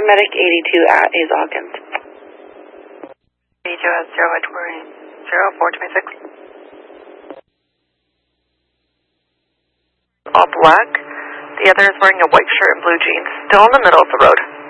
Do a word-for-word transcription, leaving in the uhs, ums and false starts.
Paramedic eighty-two at A's Hawkins. eighty-two at zero eight zero four two six. All black. The other is wearing a white shirt and blue jeans. Still in the middle of the road.